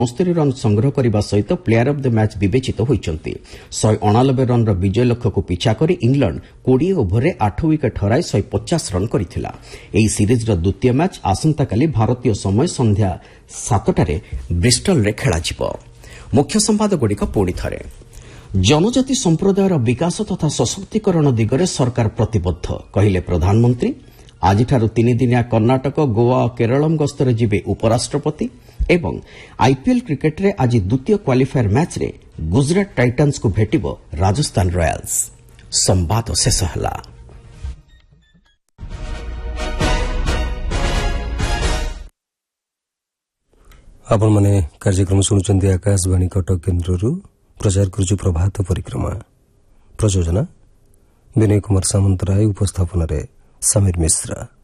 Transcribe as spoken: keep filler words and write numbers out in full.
चौस्तरी run संग्रह करने सहित प्लेयर ऑफ द मैच विवेचित होती शहे अणानबे रन विजय लक्ष्य को पिछा कर इंग्लैंड कोड़े ओभर में आठ विकेट हराई शहे पचास रन करथिला। एही सीरीजर द्वितीय मैच आसंताकाली भारतीय समय संध्या सातटारे ब्रिस्टल खेलाଯିब। मुख्य संवादगुड़िक पुणी थरे जनजाति संप्रदायर विकास तथा सशक्तिकरण दिगरे सरकार प्रतिबद्ध कहिले प्रधानमंत्री। आजिठारु तीन दिनिया कर्णाटक गोवा और केरलम गस्तरे जिबे उपराष्ट्रपति एवं आईपीएल क्रिकेट रे आज द्वितीय क्वालिफायर मैच रे गुजरात टाइटन्स को भेटिबो राजस्थान रॉयल्स। संवाद शेष हला। आपण माने कार्यक्रम सुनुचंदी आकाशवाणी कटक केन्द्ररू प्रचार करुछु प्रभात परिक्रमा। प्रयोजना विनय कुमार सामंतराय, उपस्थापन रे समीर मिश्रा।